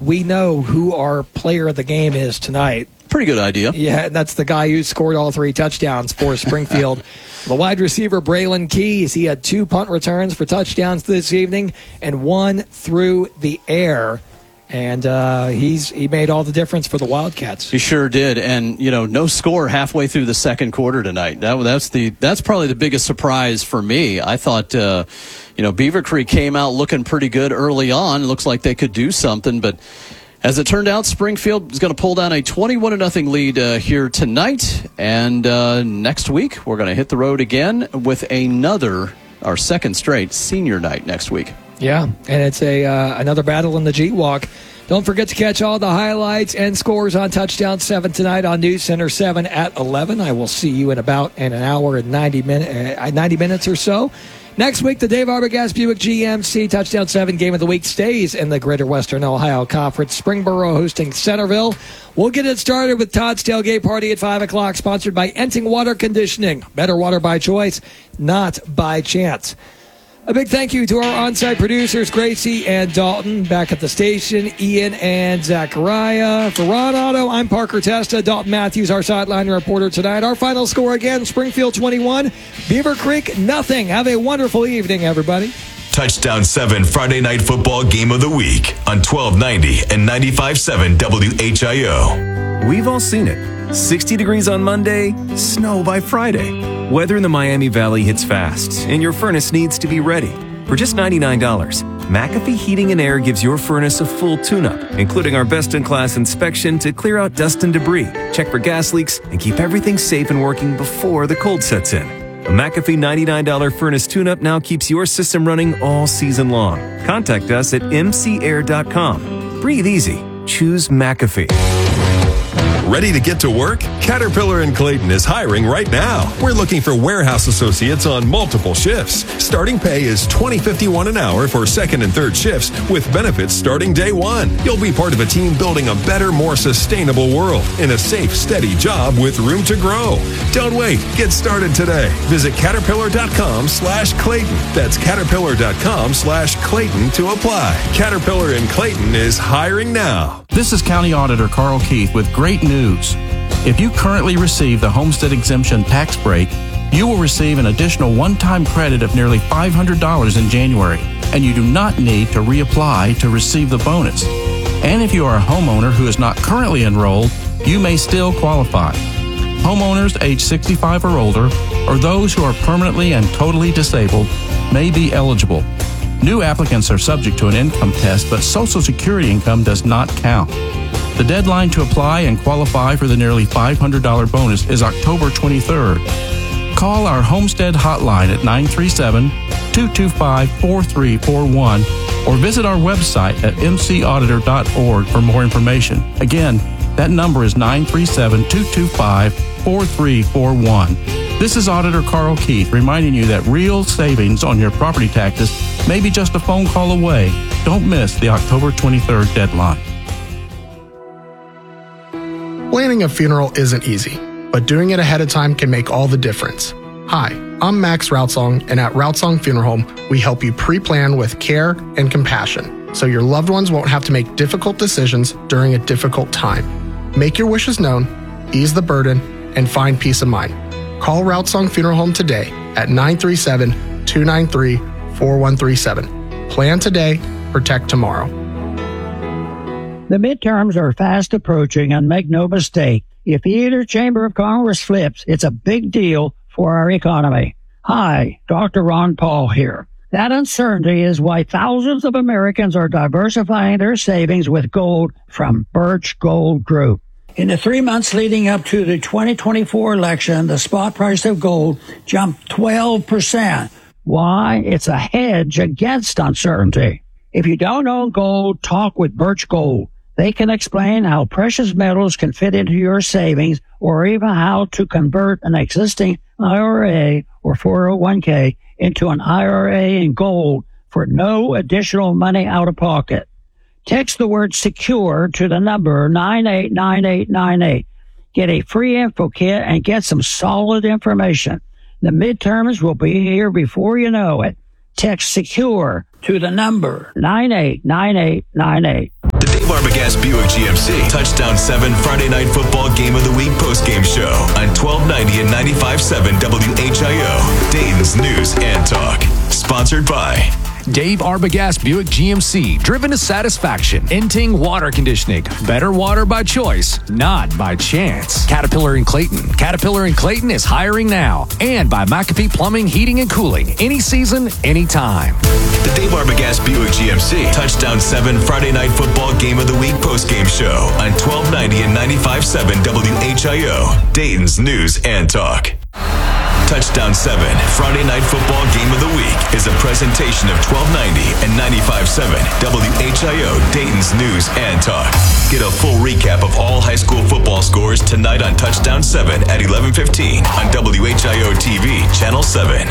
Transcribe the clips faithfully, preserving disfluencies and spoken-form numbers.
we know who our player of the game is tonight. Pretty good idea. Yeah, and that's the guy who scored all three touchdowns for Springfield. The wide receiver, Braylon Keys, he had two punt returns for touchdowns this evening and one through the air. And uh, he's he made all the difference for the Wildcats. He sure did. And, you know, no score halfway through the second quarter tonight. That, that's the that's probably the biggest surprise for me. I thought, uh, you know, Beaver Creek came out looking pretty good early on. It looks like they could do something. But as it turned out, Springfield is going to pull down a twenty-one to nothing lead uh, here tonight. And uh, next week, we're going to hit the road again with another, our second straight senior night next week. Yeah, and it's a uh, another battle in the G-Walk. Don't forget to catch all the highlights and scores on Touchdown seven tonight on News Center seven at eleven. I will see you in about in an hour and ninety, minute, uh, ninety minutes or so. Next week, the Dave Arbogast Buick G M C Touchdown seven Game of the Week stays in the Greater Western Ohio Conference. Springboro hosting Centerville. We'll get it started with Todd's Tailgate Party at five o'clock, sponsored by Enting Water Conditioning. Better water by choice, not by chance. A big thank you to our on-site producers, Gracie and Dalton, back at the station, Ian and Zachariah. For Ron Otto, I'm Parker Testa. Dalton Matthews, our sideline reporter tonight. Our final score again, Springfield twenty-one, Beaver Creek nothing. Have a wonderful evening, everybody. Touchdown seven Friday Night Football Game of the Week on twelve ninety and ninety-five point seven W H I O. We've all seen it. sixty degrees on Monday, snow by Friday. Weather in the Miami Valley hits fast, and your furnace needs to be ready. For just ninety-nine dollars, McAfee Heating and Air gives your furnace a full tune-up, including our best-in-class inspection to clear out dust and debris, check for gas leaks, and keep everything safe and working before the cold sets in. A McAfee ninety-nine dollars furnace tune-up now keeps your system running all season long. Contact us at m c air dot com. Breathe easy. Choose McAfee. Ready to get to work? Caterpillar in Clayton is hiring right now. We're looking for warehouse associates on multiple shifts. Starting pay is twenty dollars and fifty-one cents an hour for second and third shifts with benefits starting day one. You'll be part of a team building a better, more sustainable world in a safe, steady job with room to grow. Don't wait. Get started today. Visit caterpillar.com slash Clayton. That's caterpillar.com slash Clayton to apply. Caterpillar in Clayton is hiring now. This is County Auditor Carl Keith with great news. If you currently receive the Homestead Exemption tax break, you will receive an additional one-time credit of nearly five hundred dollars in January, and you do not need to reapply to receive the bonus. And if you are a homeowner who is not currently enrolled, you may still qualify. Homeowners age sixty-five or older, or those who are permanently and totally disabled, may be eligible. New applicants are subject to an income test, but Social Security income does not count. The deadline to apply and qualify for the nearly five hundred dollars bonus is October twenty-third. Call our Homestead hotline at nine three seven, two two five, four three four one or visit our website at m c auditor dot org for more information. Again, that number is nine three seven, two two five, four three four one. This is Auditor Carl Keith reminding you that real savings on your property taxes may be just a phone call away. Don't miss the October twenty-third deadline. Planning a funeral isn't easy, but doing it ahead of time can make all the difference. Hi, I'm Max Routsong, and at Routsong Funeral Home, we help you pre-plan with care and compassion, so your loved ones won't have to make difficult decisions during a difficult time. Make your wishes known, ease the burden, and find peace of mind. Call Routsong Funeral Home today at nine three seven, two nine three, four one three seven. Plan today, protect tomorrow. The midterms are fast approaching, and make no mistake, if either chamber of Congress flips, it's a big deal for our economy. Hi, Doctor Ron Paul here. That uncertainty is why thousands of Americans are diversifying their savings with gold from Birch Gold Group. In the three months leading up to the twenty twenty-four election, the spot price of gold jumped twelve percent. Why? It's a hedge against uncertainty. If you don't own gold, talk with Birch Gold. They can explain how precious metals can fit into your savings, or even how to convert an existing I R A or four oh one k into an I R A in gold for no additional money out of pocket. Text the word secure to the number nine eight nine eight nine eight. Get a free info kit and get some solid information. The midterms will be here before you know it. Text secure to the number nine eight nine eight nine eight. The Dave Arbogast Buick G M C Touchdown seven Friday Night Football Game of the Week postgame show on twelve ninety and ninety-five point seven W H I O, Dayton's News and Talk. Sponsored by Dave Arbogast Buick G M C, driven to satisfaction. Inting Water Conditioning, better water by choice, not by chance. Caterpillar and Clayton. Caterpillar and Clayton is hiring now. And by McAfee Plumbing, Heating, and Cooling. Any season, anytime. The Dave Arbogast Buick G M C Touchdown seven Friday Night Football Game of the Week postgame show on twelve ninety and ninety-five point seven W H I O, Dayton's News and Talk. Touchdown seven Friday Night Football Game of the Week is a presentation of twelve ninety and ninety-five point seven W H I O, Dayton's News and Talk. Get a full recap of all high school football scores tonight on Touchdown seven at eleven fifteen on W H I O T V, Channel seven.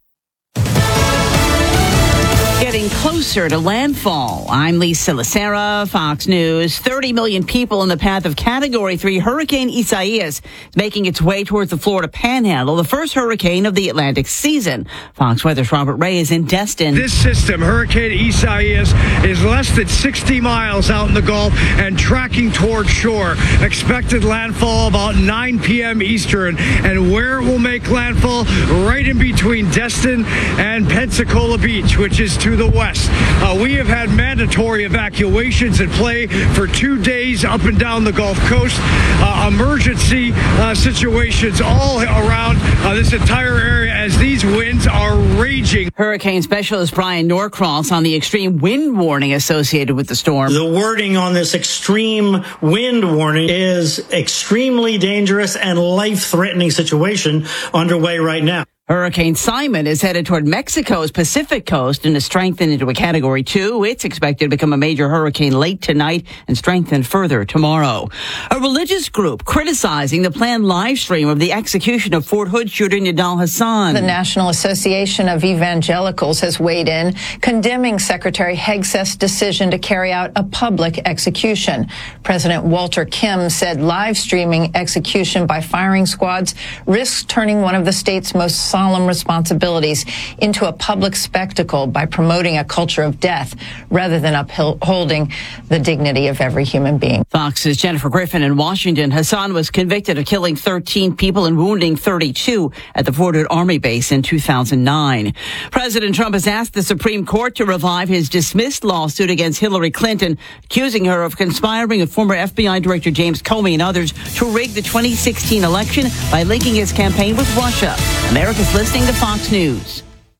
Getting closer to landfall. I'm Lisa Lacera, Fox News. thirty million people in the path of Category three Hurricane Isaias making its way towards the Florida Panhandle, the first hurricane of the Atlantic season. Fox Weather's Robert Ray is in Destin. This system, Hurricane Isaias, is less than sixty miles out in the Gulf and tracking toward shore. Expected landfall about nine p.m. Eastern, and where it will make landfall, right in between Destin and Pensacola Beach, which is to the west. Uh, we have had mandatory evacuations in play for two days up and down the Gulf Coast. Uh, emergency uh, situations all around uh, this entire area as these winds are raging. Hurricane specialist Brian Norcross on the extreme wind warning associated with the storm. The wording on this extreme wind warning is extremely dangerous and life-threatening situation underway right now. Hurricane Simon is headed toward Mexico's Pacific coast and is strengthened into a Category two. It's expected to become a major hurricane late tonight and strengthen further tomorrow. A religious group criticizing the planned live stream of the execution of Fort Hood shooter Nidal Hasan. The National Association of Evangelicals has weighed in, condemning Secretary Hegseth's decision to carry out a public execution. President Walter Kim said live streaming execution by firing squads risks turning one of the state's most solemn responsibilities into a public spectacle by promoting a culture of death rather than upholding the dignity of every human being. Fox's Jennifer Griffin in Washington. Hasan was convicted of killing thirteen people and wounding thirty-two at the Fort Hood Army base in two thousand nine. President Trump has asked the Supreme Court to revive his dismissed lawsuit against Hillary Clinton, accusing her of conspiring with former F B I Director James Comey and others to rig the twenty sixteen election by linking his campaign with Russia. America's listening to Fox News.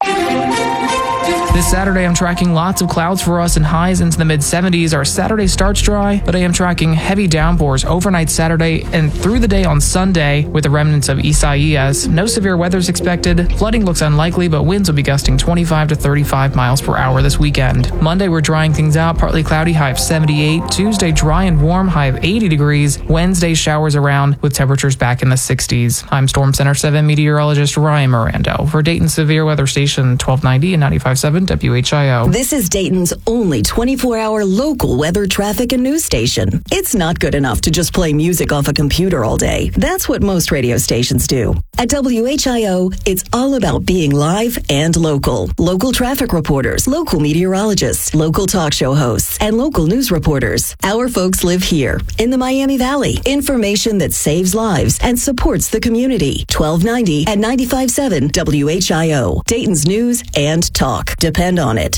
This Saturday, I'm tracking lots of clouds for us and highs into the mid seventies. Our Saturday starts dry, but I am tracking heavy downpours overnight Saturday and through the day on Sunday with the remnants of Isaias. No severe weather is expected. Flooding looks unlikely, but winds will be gusting twenty-five to thirty-five miles per hour this weekend. Monday, we're drying things out. Partly cloudy, high of seventy-eight. Tuesday, dry and warm, high of eighty degrees. Wednesday, showers around with temperatures back in the sixties. I'm Storm Center seven meteorologist Ryan Mirando for Dayton Severe Weather Station twelve ninety and ninety-five point seven W H I O. This is Dayton's only twenty-four hour local weather, traffic, and news station. It's not good enough to just play music off a computer all day. That's what most radio stations do. At W H I O, it's all about being live and local. Local traffic reporters, local meteorologists, local talk show hosts, and local news reporters. Our folks live here in the Miami Valley. Information that saves lives and supports the community. twelve ninety and ninety-five point seven W H I O. Dayton's news and talk. Depend on it.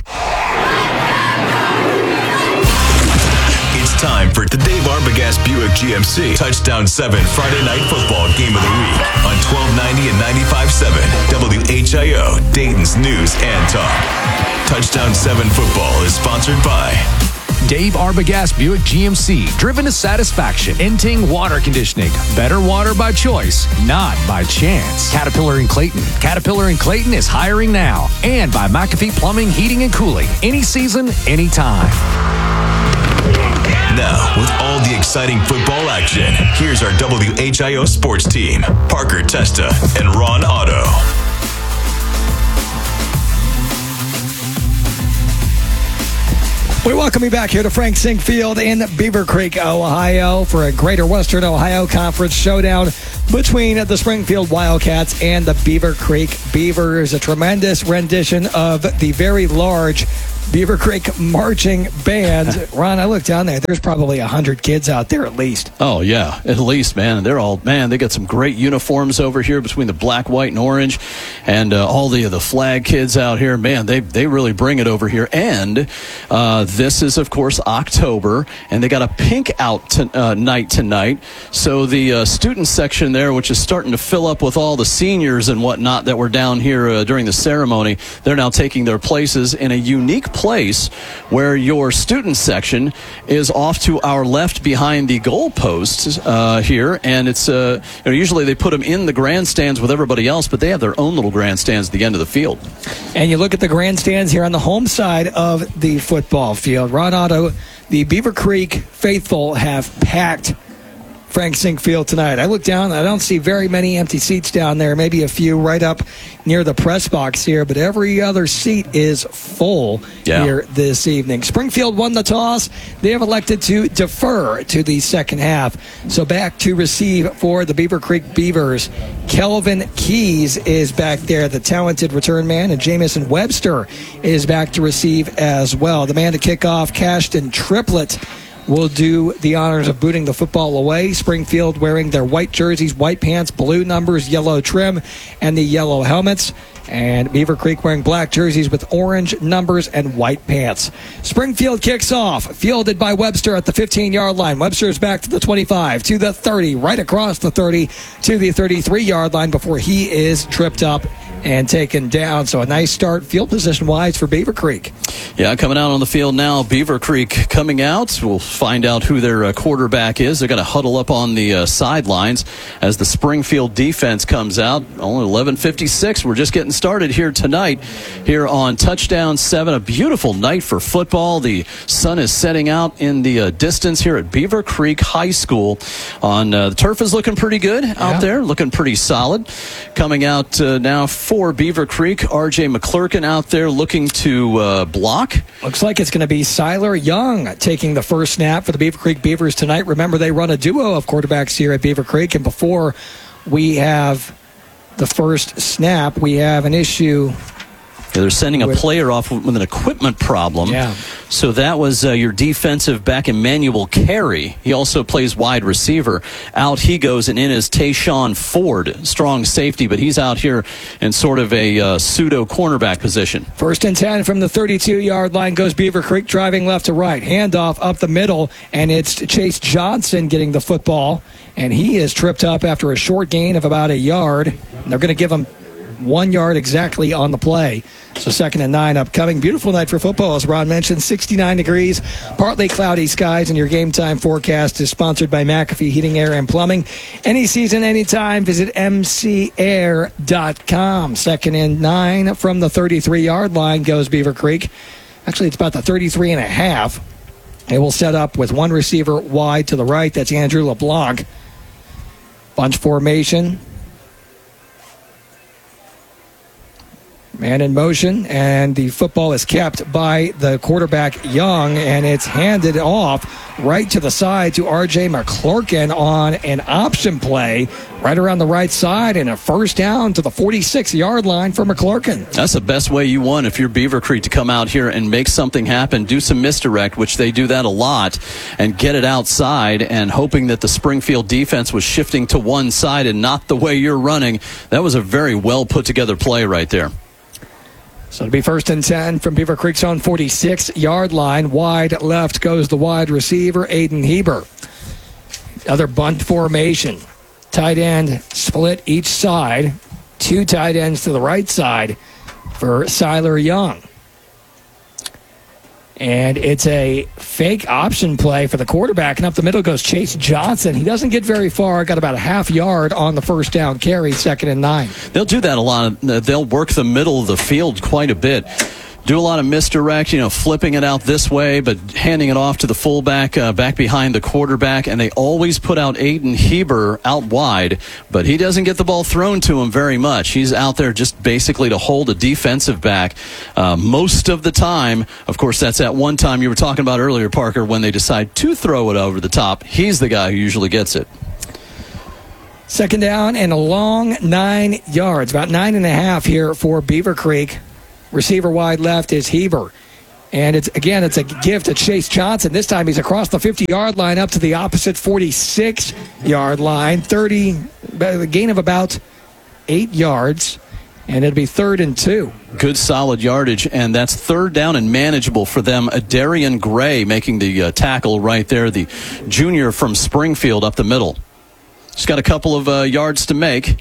It's time for the Dave Arbogast Buick G M C Touchdown seven Friday Night Football Game of the Week on twelve ninety and ninety-five point seven W H I O, Dayton's News and Talk. Touchdown seven Football is sponsored by Dave Arbogast Buick G M C, driven to satisfaction. Inting Water Conditioning, better water by choice, not by chance. Caterpillar and Clayton. Caterpillar and Clayton is hiring now. And by McAfee Plumbing, Heating, and Cooling. Any season, anytime. Now, with all the exciting football action, here's our W H I O sports team, Parker Testa and Ron Otto. We welcome you back here to Frank Sink Field in Beaver Creek, Ohio, for a Greater Western Ohio Conference showdown between the Springfield Wildcats and the Beaver Creek Beavers. A tremendous rendition of the very large Beaver Creek Marching Band. Ron, I looked down there. There's probably one hundred kids out there at least. Oh, yeah, at least, man. They're all, man, they got some great uniforms over here between the black, white, and orange, and uh, all the the flag kids out here. Man, they, they really bring it over here. And uh, this is, of course, October, and they got a pink out to, uh, night tonight. So the uh, student section there, which is starting to fill up with all the seniors and whatnot that were down here uh, during the ceremony, they're now taking their places in a unique place where your student section is off to our left behind the goalposts uh, here, and it's uh, you know, usually they put them in the grandstands with everybody else, but they have their own little grandstands at the end of the field. And you look at the grandstands here on the home side of the football field. Ron Otto, the Beaver Creek faithful have packed Frank Sink Field tonight. I look down, I don't see very many empty seats down there, maybe a few right up near the press box here, but every other seat is full yeah. here this evening. Springfield won the toss. They have elected to defer to the second half. So back to receive for the Beaver Creek Beavers. Kelvin Keys is back there, the talented return man, and Jamison Webster is back to receive as well. The man to kick off, Cashton Triplett, will do the honors of booting the football away. Springfield wearing their white jerseys, white pants, blue numbers, yellow trim, and the yellow helmets. And Beaver Creek wearing black jerseys with orange numbers and white pants. Springfield kicks off, fielded by Webster at the fifteen-yard line. Webster's back to the twenty-five, to the thirty, right across the thirty, to the thirty-three-yard line before he is tripped up and taken down. So a nice start field position-wise for Beaver Creek. Yeah, coming out on the field now, Beaver Creek coming out. We'll find out who their uh, quarterback is. They're going to huddle up on the uh, sidelines as the Springfield defense comes out. Only eleven fifty-six. We're just getting started here tonight here on Touchdown seven. A beautiful night for football. The sun is setting out in the uh, distance here at Beaver Creek High School. On uh, the turf is looking pretty good out yeah. there, looking pretty solid. Coming out uh, now for Beaver Creek, R J McClurkin out there looking to uh, block. Looks like it's going to be Siler Young taking the first snap for the Beaver Creek Beavers tonight. Remember, they run a duo of quarterbacks here at Beaver Creek, and before we have the first snap, we have an issue. Yeah, they're sending a player off with an equipment problem. Yeah. So that was uh, your defensive back, Emmanuel Carey. He also plays wide receiver. Out he goes, and in is Tayshawn Ford, strong safety, but he's out here in sort of a uh, pseudo cornerback position. First and ten from the thirty-two-yard line goes Beaver Creek, driving left to right. Handoff up the middle, and it's Chase Johnson getting the football, and he is tripped up after a short gain of about a yard. And they're going to give him one yard exactly on the play. So second and nine upcoming. Beautiful night for football, as Ron mentioned. sixty-nine degrees, partly cloudy skies, and your game time forecast is sponsored by McAfee Heating, Air, and Plumbing. Any season, anytime, visit m c air dot com. Second and nine from the thirty-three-yard line goes Beaver Creek. Actually, it's about the thirty-three and a half. They will set up with one receiver wide to the right. That's Andrew LeBlanc. Bunch formation. Man in motion, and the football is kept by the quarterback, Young, and it's handed off right to the side to R J McClurkin on an option play right around the right side, and a first down to the forty-six-yard line for McClurkin. That's the best way you want if you're Beaver Creek to come out here and make something happen, do some misdirect, which they do that a lot, and get it outside, and hoping that the Springfield defense was shifting to one side and not the way you're running. That was a very well put-together play right there. So it'll be first and ten from Beaver Creek's own forty-six-yard line. Wide left goes the wide receiver, Aiden Heber. Other bunt formation. Tight end split each side. Two tight ends to the right side for Siler Young. And it's a fake option play for the quarterback. And up the middle goes Chase Johnson. He doesn't get very far. Got about a half yard on the first down carry, second and nine. They'll do that a lot. They'll work the middle of the field quite a bit. Do a lot of misdirect, you know, flipping it out this way, but handing it off to the fullback uh, back behind the quarterback. And they always put out Aiden Heber out wide, but he doesn't get the ball thrown to him very much. He's out there just basically to hold a defensive back uh, most of the time. Of course, that's at one time you were talking about earlier, Parker, when they decide to throw it over the top. He's the guy who usually gets it. Second down and a long nine yards, about nine and a half here for Beaver Creek. Receiver wide left is Heber. And it's again, it's a gift to Chase Johnson. This time he's across the fifty-yard line up to the opposite forty-six-yard line. thirty, a gain of about eight yards. And it'll be third and two. Good solid yardage, and that's third down and manageable for them. Darian Gray making the uh, tackle right there, the junior from Springfield up the middle. He's got a couple of uh, yards to make.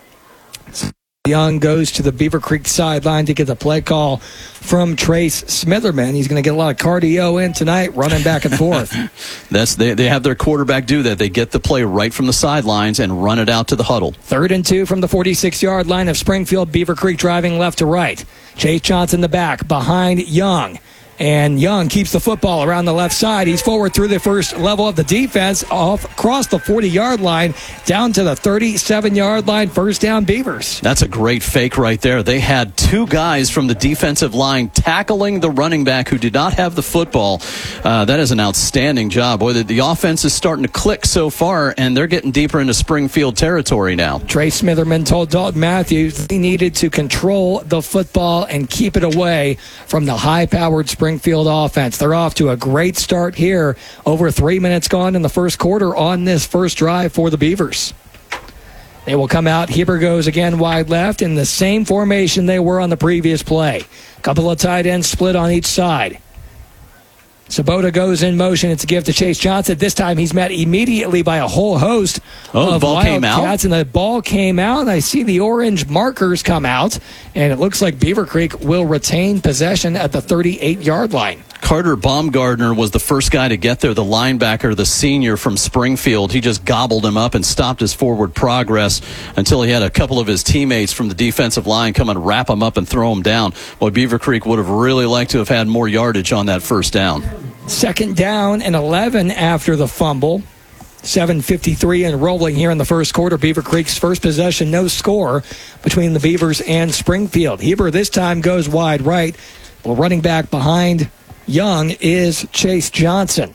Young goes to the Beaver Creek sideline to get the play call from Trace Smitherman. He's going to get a lot of cardio in tonight, running back and forth. That's they, they have their quarterback do that. They get the play right from the sidelines and run it out to the huddle. Third and two from the forty-six-yard line of Springfield. Beaver Creek driving left to right. Chase Johnson the back behind Young. And Young keeps the football around the left side. He's forward through the first level of the defense, off across the forty-yard line, down to the thirty-seven-yard line. First down, Beavers. That's a great fake right there. They had two guys from the defensive line tackling the running back who did not have the football. Uh, that is an outstanding job. Boy, the, the offense is starting to click so far, and they're getting deeper into Springfield territory now. Trey Smitherman told Dalton Matthews he needed to control the football and keep it away from the high-powered Springfield Springfield offense. They're off to a great start here. Over three minutes gone in the first quarter on this first drive for the Beavers. They will come out. Heber goes again wide left in the same formation they were on the previous play. Couple of tight ends split on each side. Sabota goes in motion. It's a gift to Chase Johnson. This time he's met immediately by a whole host oh, of the ball came out. Wildcats, and the ball came out, and I see the orange markers come out, and it looks like Beaver Creek will retain possession at the thirty-eight-yard line. Carter Baumgardner was the first guy to get there, the linebacker, the senior from Springfield. He just gobbled him up and stopped his forward progress until he had a couple of his teammates from the defensive line come and wrap him up and throw him down. Well, Beaver Creek would have really liked to have had more yardage on that first down. Second down and eleven after the fumble. seven fifty-three and rolling here in the first quarter. Beaver Creek's first possession, no score between the Beavers and Springfield. Heber this time goes wide right. Well, running back behind Young is Chase Johnson.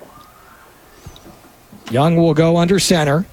Young will go under center.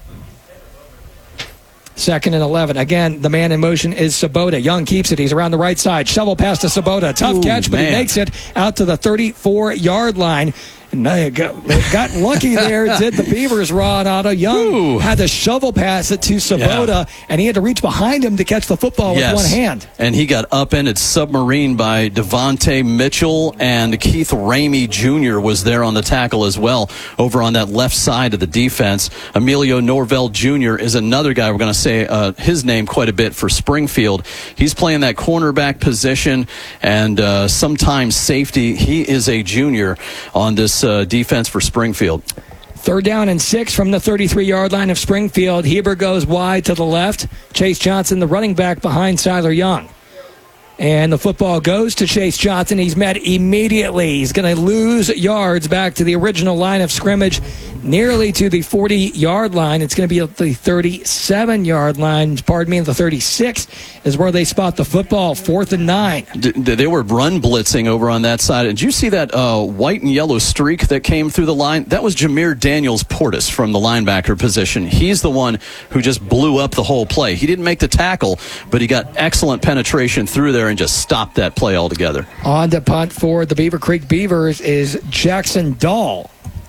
Second and eleven. Again, the man in motion is Sabota. Young keeps it. He's around the right side. Shovel pass to Sabota. Tough Ooh, catch, but man. he makes it out to the thirty-four-yard line. And they got, they got lucky there, did the Beavers, Ron Otto. Young Ooh. had to shovel pass it to Sabota, yeah. and he had to reach behind him to catch the football yes. with one hand. And he got upended submarine by Devontae Mitchell, and Keith Ramey Junior was there on the tackle as well, over on that left side of the defense. Emilio Norvell Junior is another guy. We're going to say uh, his name quite a bit for Springfield. He's playing that cornerback position and uh, sometimes safety. He is a junior on this Uh, defense for Springfield. Third down and six from the thirty-three-yard line of Springfield. Heber goes wide to the left. Chase Johnson, the running back, behind Siler Young. And the football goes to Chase Johnson. He's met immediately. He's going to lose yards back to the original line of scrimmage, nearly to the forty-yard line. It's going to be at the thirty-seven-yard line. Pardon me, the thirty-six is where they spot the football. Fourth and nine. D- they were run blitzing over on that side. Did you see that uh, white and yellow streak that came through the line? That was Jameer Daniels-Portis from the linebacker position. He's the one who just blew up the whole play. He didn't make the tackle, but he got excellent penetration through there and just stopped that play altogether. On to punt for the Beaver Creek Beavers is Jackson Dahl.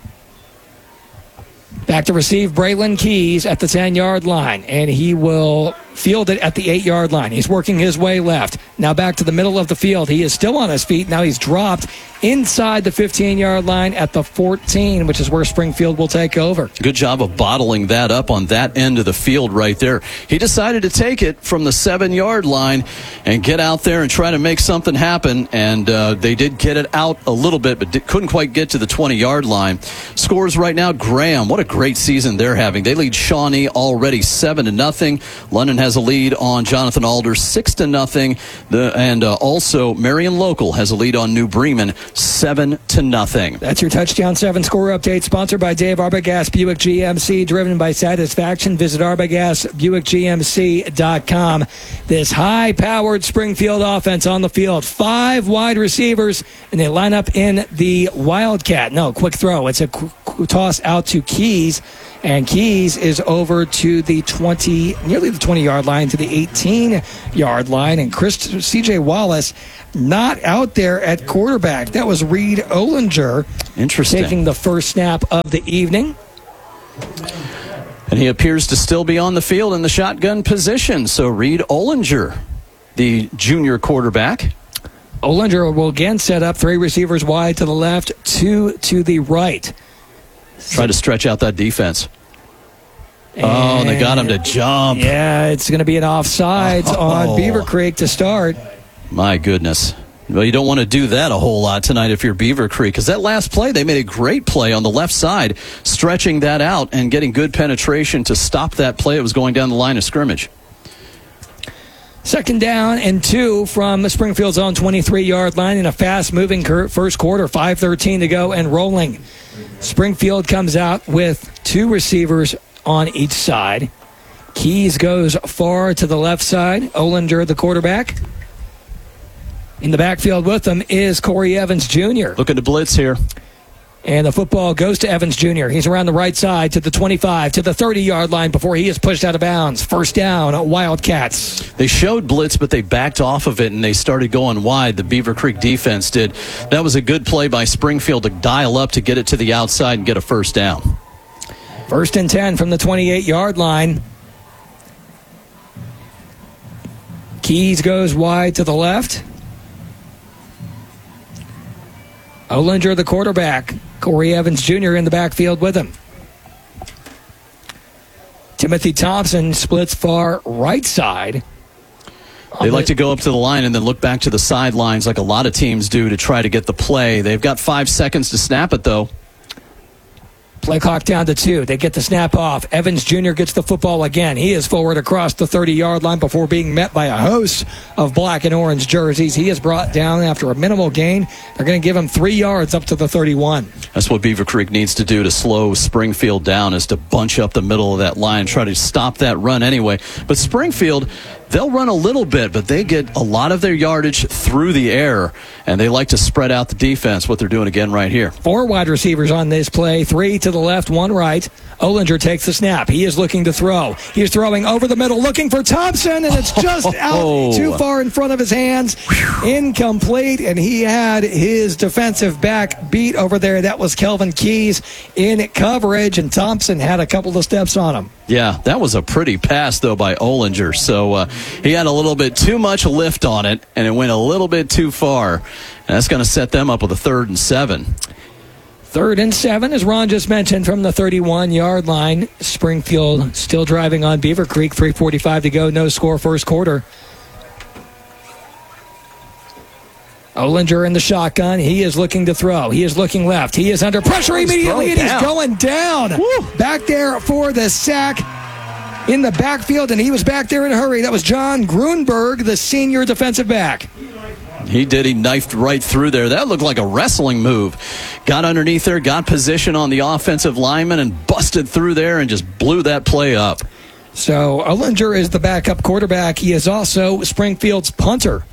Back to receive Braylon Keys at the ten-yard line, and he will field it at the eight-yard line. He's working his way left. Now back to the middle of the field. He is still on his feet. Now he's dropped inside the fifteen-yard line at the fourteen, which is where Springfield will take over. Good job of bottling that up on that end of the field right there. He decided to take it from the seven-yard line and get out there and try to make something happen, and uh, they did get it out a little bit, but did, couldn't quite get to the twenty-yard line. Scores right now, Graham. What a great season they're having. They lead Shawnee already seven to nothing. London has a lead on Jonathan Alder six to nothing. The, and uh, also Marion Local has a lead on New Bremen seven to nothing. That's your Touchdown seven score update, sponsored by Dave Arbogast Buick G M C, driven by satisfaction. Visit Arbogast Buick G M C dot com. This high-powered Springfield offense on the field. Five wide receivers, and they line up in the Wildcat. No, quick throw. It's a qu- qu- toss out to Keys, and Keys is over to the twenty, nearly the twenty-yard twenty-yard line to the eighteen-yard line. And Chris C J Wallace not out there at quarterback. That was Reed Ollinger. Interesting. Taking the first snap of the evening. And he appears to still be on the field in the shotgun position. So Reed Ollinger, the junior quarterback. Ollinger will again set up three receivers wide to the left, two to the right. Try to stretch out that defense. And oh, they got him to jump. Yeah, it's going to be an offsides oh. on Beaver Creek to start. My goodness. Well, you don't want to do that a whole lot tonight if you're Beaver Creek, because that last play, they made a great play on the left side, stretching that out and getting good penetration to stop that play. It was going down the line of scrimmage. Second down and two from the Springfield's own twenty-three-yard line in a fast-moving first quarter, five thirteen to go and rolling. Springfield comes out with two receivers on each side. Keys goes far to the left side. Ollinger, the quarterback. In the backfield with them is Corey Evans Junior Looking to blitz here. And the football goes to Evans Junior He's around the right side to the twenty-five, to the thirty-yard line before he is pushed out of bounds. First down, Wildcats. They showed blitz, but they backed off of it, and they started going wide. The Beaver Creek defense did. That was a good play by Springfield to dial up to get it to the outside and get a first down. First and ten from the twenty-eight-yard line. Keys goes wide to the left. Ollinger, the quarterback. Corey Evans Junior in the backfield with him. Timothy Thompson splits far right side. They like to go up to the line and then look back to the sidelines like a lot of teams do to try to get the play. They've got five seconds to snap it, though. Play clock down to two. They get the snap off. Evans Junior gets the football again. He is forward across the thirty-yard line before being met by a host of black and orange jerseys. He is brought down after a minimal gain. They're going to give him three yards up to the thirty-one. That's what Beaver Creek needs to do to slow Springfield down, is to bunch up the middle of that line, try to stop that run anyway. But Springfield, they'll run a little bit, but they get a lot of their yardage through the air, and they like to spread out the defense, what they're doing again right here. Four wide receivers on this play, three to the left, one right. Ollinger takes the snap. He is looking to throw. He's throwing over the middle, looking for Thompson, and it's just out too far in front of his hands. Incomplete, and he had his defensive back beat over there. That was Kelvin Keys in coverage, and Thompson had a couple of steps on him. Yeah, that was a pretty pass, though, by Ollinger. So uh, he had a little bit too much lift on it, and it went a little bit too far. And that's going to set them up with a third and seven. Third and seven, as Ron just mentioned, from the thirty-one-yard line. Springfield still driving on Beaver Creek. three forty-five to go. No score first quarter. Ollinger in the shotgun. He is looking to throw. He is looking left. He is under pressure immediately, and he's going down. Woo. Back there for the sack in the backfield, and he was back there in a hurry. That was John Grunberg, the senior defensive back. He did. He knifed right through there. That looked like a wrestling move. Got underneath there, got position on the offensive lineman, and busted through there and just blew that play up. So Ollinger is the backup quarterback. He is also Springfield's punter.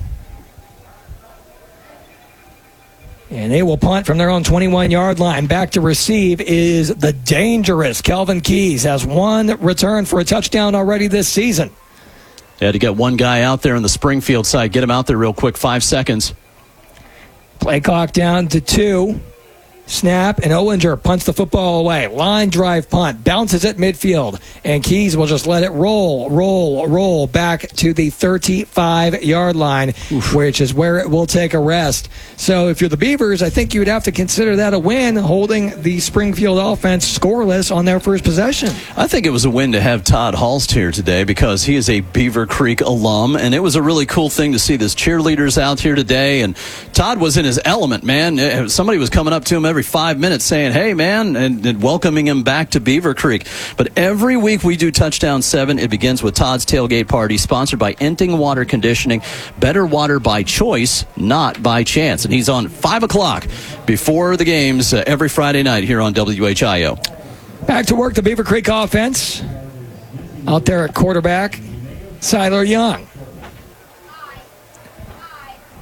And they will punt from their own twenty-one-yard line. Back to receive is the dangerous Kelvin Keys. Has one return for a touchdown already this season. They had to get one guy out there on the Springfield side. Get him out there real quick. Five seconds. Play clock down to two. Snap, and Ollinger punts the football away. Line drive punt. Bounces at midfield. And Keys will just let it roll, roll, roll back to the thirty-five-yard line, Oof. which is where it will take a rest. So if you're the Beavers, I think you would have to consider that a win, holding the Springfield offense scoreless on their first possession. I think it was a win to have Todd Halst here today, because he is a Beaver Creek alum, and it was a really cool thing to see this cheerleaders out here today. And Todd was in his element, man. Somebody was coming up to him every five minutes saying, hey, man, and, and welcoming him back to Beaver Creek. But every week we do Touchdown seven. It begins with Todd's Tailgate Party, sponsored by Enting Water Conditioning. Better water by choice, not by chance. And he's on five o'clock before the games uh, every Friday night here on W H I O. Back to work, the Beaver Creek offense. Out there at quarterback, Siler Young.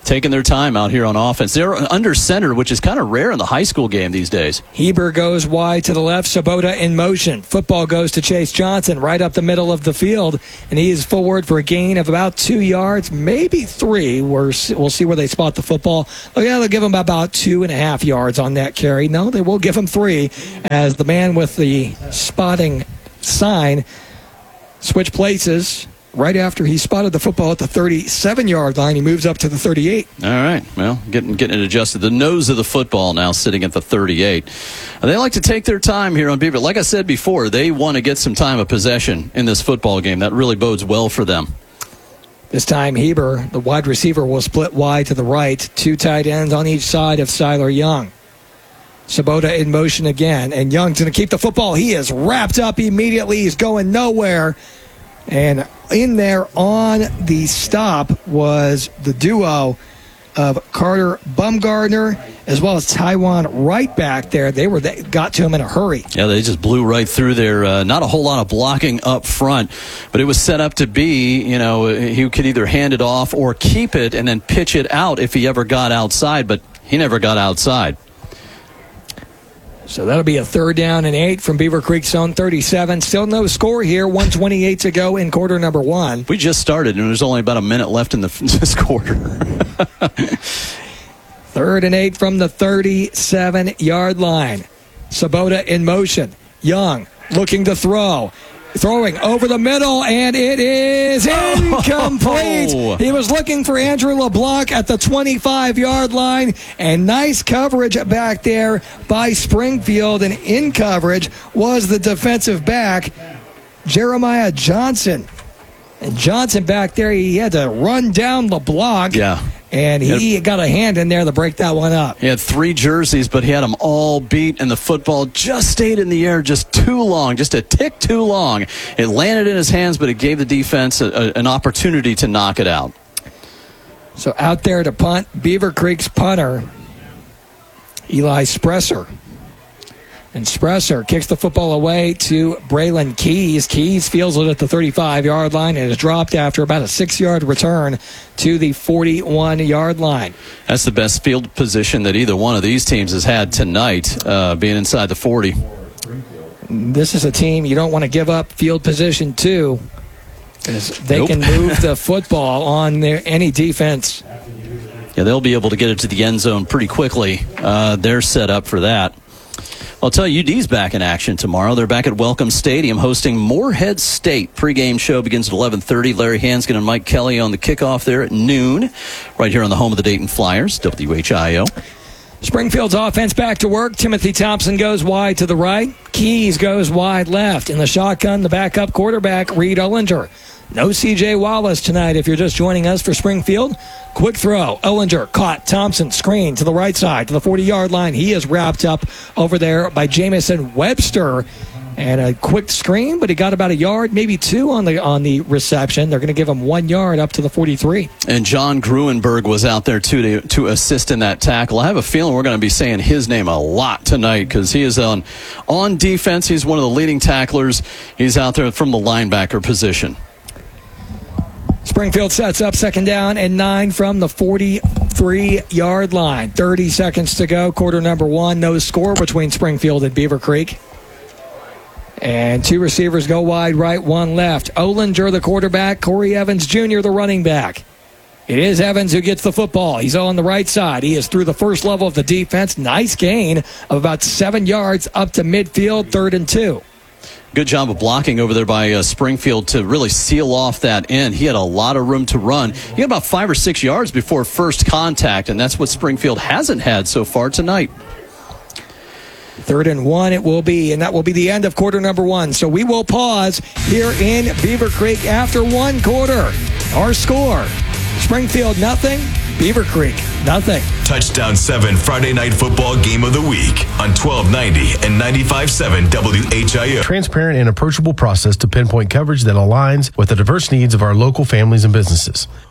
taking their time out here on offense. They're under center, which is kind of rare in the high school game these days. Heber goes wide to the left. Sabota in motion. Football goes to Chase Johnson right up the middle of the field, and he is forward for a gain of about two yards, maybe three. We're, we'll see where they spot the football. Oh, yeah, they'll give him about two and a half yards on that carry. No, they will give him three as the man with the spotting sign switch places. Right after he spotted the football at the thirty-seven-yard line, he moves up to the thirty-eight. All right. Well, getting getting it adjusted. The nose of the football now sitting at the thirty-eight. They like to take their time here on Beaver. Like I said before, they want to get some time of possession in this football game. That really bodes well for them. This time, Heber, the wide receiver, will split wide to the right. Two tight ends on each side of Siler Young. Sabota in motion again, and Young's going to keep the football. He is wrapped up immediately. He's going nowhere. And in there on the stop was the duo of Carter Bumgardner as well as Taiwan right back there. They were they got to him in a hurry. Yeah, they just blew right through there. Uh, not a whole lot of blocking up front, but it was set up to be, you know, he could either hand it off or keep it and then pitch it out if he ever got outside, but he never got outside. So that'll be a third down and eight from Beaver Creek zone thirty-seven. Still no score here. one twenty-eight to go in quarter number one. We just started, and there's only about a minute left in the, this quarter. Third and eight from the thirty-seven-yard line. Sabota in motion. Young looking to throw. Throwing over the middle, and it is incomplete. Oh. He was looking for Andrew LeBlanc at the twenty-five-yard line, and nice coverage back there by Springfield. And in coverage was the defensive back, Jeremiah Johnson. And Johnson back there, he had to run down LeBlanc. Yeah. And he had, got a hand in there to break that one up. He had three jerseys, but he had them all beat, and the football just stayed in the air just too long, just a tick too long. It landed in his hands, but it gave the defense a, a, an opportunity to knock it out. So out there to punt, Beaver Creek's punter, Eli Spresser. And Spresser kicks the football away to Braylon Keys. Keys fields it at the thirty-five-yard line and is dropped after about a six-yard return to the forty-one-yard line. That's the best field position that either one of these teams has had tonight, uh, being inside the forty. This is a team you don't want to give up field position to, because they nope. can move the football on their, any defense. Yeah, they'll be able to get it to the end zone pretty quickly. Uh, they're set up for that. I'll tell you, U D's back in action tomorrow. They're back at Welcome Stadium hosting Morehead State. Pre-game show begins at eleven thirty. Larry Hanskin and Mike Kelly on the kickoff there at noon, right here on the home of the Dayton Flyers, W H I O. Springfield's offense back to work. Timothy Thompson goes wide to the right. Keys goes wide left. In the shotgun, the backup quarterback, Reed Ullinger. No C J Wallace tonight if you're just joining us for Springfield. Quick throw. Ullinger caught. Thompson screen to the right side to the forty-yard line. He is wrapped up over there by Jamison Webster. And a quick screen, but he got about a yard, maybe two on the on the reception. They're going to give him one yard up to the forty-three. And John Gruenberg was out there, too, to, to assist in that tackle. I have a feeling we're going to be saying his name a lot tonight because he is on, on defense. He's one of the leading tacklers. He's out there from the linebacker position. Springfield sets up second down and nine from the forty-three-yard line. thirty seconds to go. Quarter number one. No score between Springfield and Beaver Creek. And two receivers go wide right, one left. Ullinger, the quarterback. Corey Evans Junior, the running back. It is Evans who gets the football. He's on the right side. He is through the first level of the defense. Nice gain of about seven yards up to midfield, third and two. Good job of blocking over there by uh, Springfield to really seal off that end. He had a lot of room to run. He had about five or six yards before first contact, and that's what Springfield hasn't had so far tonight. Third and one it will be, and that will be the end of quarter number one. So we will pause here in Beaver Creek after one quarter. Our score, Springfield nothing, Beaver Creek nothing. Touchdown seven Friday Night Football Game of the Week on twelve ninety and ninety-five point seven W H I O. Transparent and approachable process to pinpoint coverage that aligns with the diverse needs of our local families and businesses.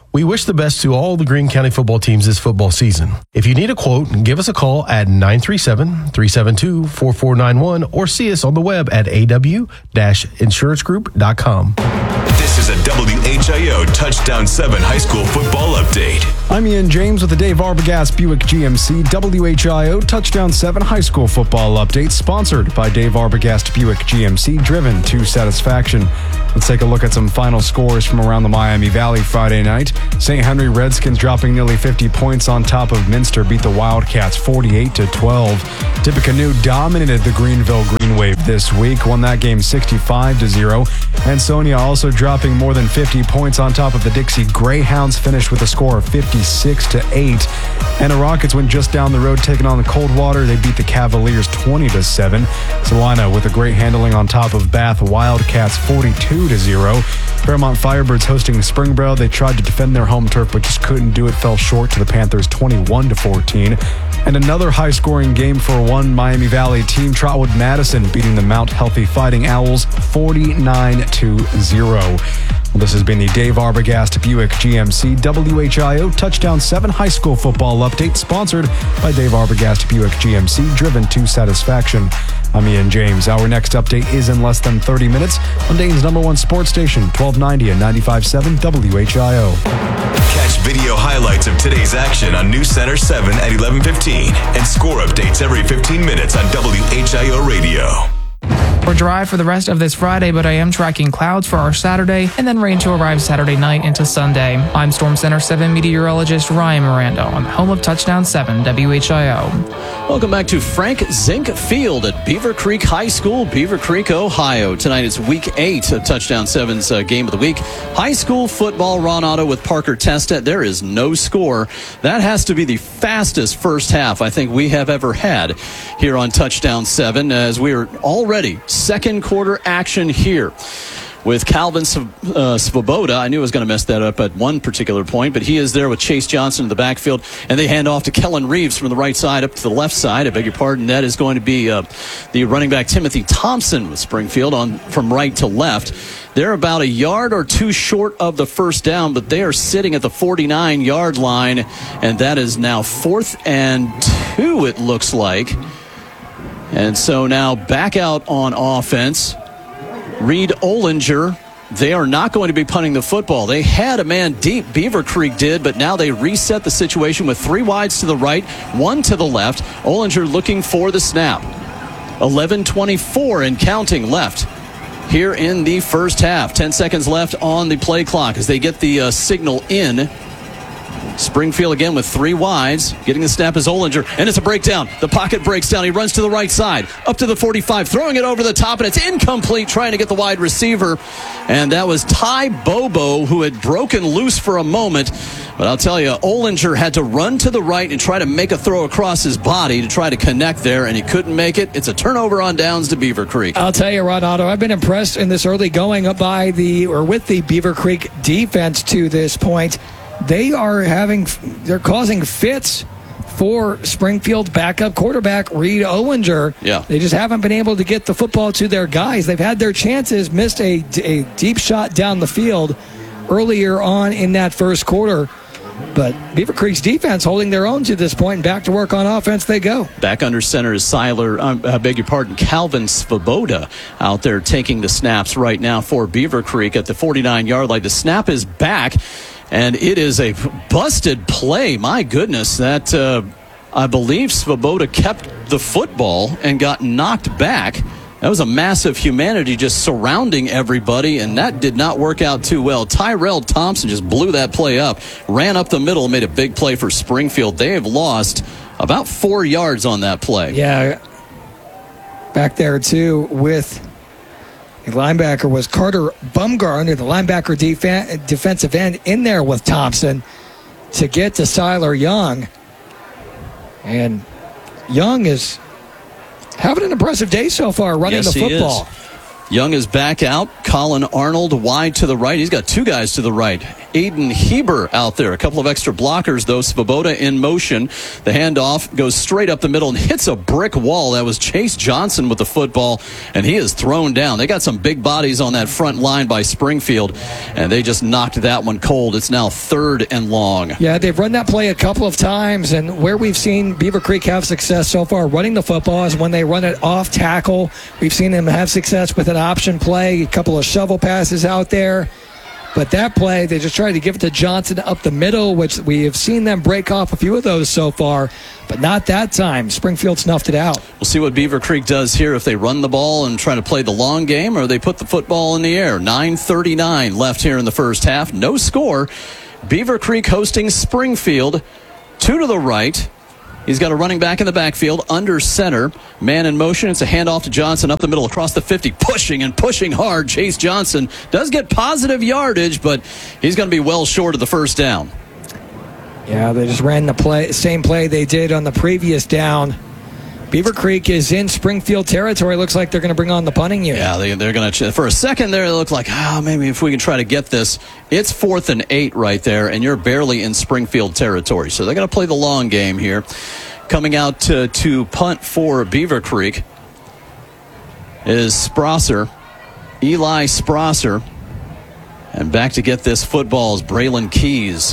We wish the best to all the Greene County football teams this football season. If you need a quote, give us a call at nine three seven, three seven two, four four nine one or see us on the web at a w dash insurance group dot com. This is a W H I O Touchdown seven high school football update. I'm Ian James with the Dave Arbogast Buick G M C W H I O Touchdown seven high school football update, sponsored by Dave Arbogast Buick G M C, driven to satisfaction. Let's take a look at some final scores from around the Miami Valley Friday night. Saint Henry Redskins dropping nearly fifty points on top of Minster beat the Wildcats forty-eight to twelve. Tippecanoe dominated the Greenville Green Wave this week, won that game sixty-five to zero. Ansonia also dropping more than fifty points on top of the Dixie Greyhounds, finished with a score of fifty-six to eight. And the Rockets went just down the road taking on the Coldwater. They beat the Cavaliers twenty to seven. Salina with a great handling on top of Bath Wildcats forty-two to zero. Fairmont Firebirds hosting Springboro. They tried to defend their home turf but just couldn't do it. Fell short to the Panthers twenty-one to fourteen. And another high-scoring game for one Miami Valley team. Trotwood Madison beating the Mount Healthy Fighting Owls forty-nine to zero. Well, this has been the Dave Arbogast Buick G M C W H I O Touchdown seven high school football update, sponsored by Dave Arbogast Buick G M C, driven to satisfaction. I'm Ian James. Our next update is in less than thirty minutes on Dane's number one sports station, twelve ninety and ninety-five point seven W H I O. Catch video highlights of today's action on News Center seven at eleven fifteen and score updates every fifteen minutes on W H I O Radio. We're dry for the rest of this Friday, but I am tracking clouds for our Saturday and then rain to arrive Saturday night into Sunday. I'm Storm Center seven meteorologist Ryan Miranda on the home of Touchdown seven W H I O. Welcome back to Frank Zink Field at Beaver Creek High School, Beaver Creek, Ohio. Tonight is week eight of Touchdown seven's uh, game of the week. High school football, Ron Otto with Parker Testa. There is no score. That has to be the fastest first half I think we have ever had here on Touchdown seven, as we are already second quarter action here with Calvin uh, Svoboda. I knew I was going to mess that up at one particular point, but he is there with Chase Johnson in the backfield, and they hand off to Kellen Reeves from the right side up to the left side. I beg your pardon. That is going to be uh, the running back Timothy Thompson with Springfield on from right to left. They're about a yard or two short of the first down, but they are sitting at the forty-nine-yard line, and that is now fourth and two, it looks like. And so now back out on offense. Reed Olinger, they are not going to be punting the football. They had a man deep, Beaver Creek did, but now they reset the situation with three wides to the right, one to the left. Olinger looking for the snap. eleven twenty-four and counting left here in the first half. ten seconds left on the play clock as they get the uh, signal in. Springfield again with three wides. Getting the snap is Olinger, and it's a breakdown. The pocket breaks down. He runs to the right side, up to the forty-five, throwing it over the top, and it's incomplete, trying to get the wide receiver. And that was Ty Bobo, who had broken loose for a moment. But I'll tell you, Olinger had to run to the right and try to make a throw across his body to try to connect there, and he couldn't make it. It's a turnover on downs to Beaver Creek. I'll tell you, Ron Otto, I've been impressed in this early going up by the, or with the Beaver Creek defense to this point. They are having, they're causing fits for Springfield backup quarterback Reed Olinger. Yeah. They just haven't been able to get the football to their guys. They've had their chances, missed a, a deep shot down the field earlier on in that first quarter. But Beaver Creek's defense holding their own to this point, and back to work on offense they go. Back under center is Siler, um, I beg your pardon, Calvin Svoboda out there taking the snaps right now for Beaver Creek at the forty-nine-yard line. The snap is back, and it is a busted play. My goodness, that uh, I believe Svoboda kept the football and got knocked back. That was a massive humanity just surrounding everybody, and that did not work out too well. Tyrell Thompson just blew that play up, ran up the middle, and made a big play for Springfield. They have lost about four yards on that play. Yeah, back there, too, with the linebacker was Carter Bumgarner, the linebacker def- defensive end, in there with Thompson to get to Siler Young. And Young is having an impressive day so far running yes, the football. He is. Young is back out. Colin Arnold wide to the right. He's got two guys to the right. Aiden Heber out there. A couple of extra blockers, though. Svoboda in motion. The handoff goes straight up the middle and hits a brick wall. That was Chase Johnson with the football, and he is thrown down. They got some big bodies on that front line by Springfield, and they just knocked that one cold. It's now third and long. Yeah, they've run that play a couple of times, and where we've seen Beaver Creek have success so far running the football is when they run it off tackle. We've seen them have success with an option play, a couple of shovel passes out there. But that play, they just tried to give it to Johnson up the middle, which we have seen them break off a few of those so far, but not that time. Springfield snuffed it out. We'll see what Beaver Creek does here, if they run the ball and try to play the long game, or they put the football in the air. nine thirty-nine left here in the first half. No score. Beaver Creek hosting Springfield. Two to the right. He's got a running back in the backfield, under center. Man in motion. It's a handoff to Johnson up the middle across the fifty. Pushing and pushing hard. Chase Johnson does get positive yardage, but he's going to be well short of the first down. Yeah, they just ran the play, same play they did on the previous down. Beaver Creek is in Springfield territory. Looks like they're going to bring on the punting unit. Yeah, they, they're going to. For a second there, it looked like, oh, maybe if we can try to get this. It's fourth and eight right there, and you're barely in Springfield territory. So they're going to play the long game here. Coming out to, to punt for Beaver Creek is Sprosser, Eli Sprosser. And back to get this football is Braylon Keys.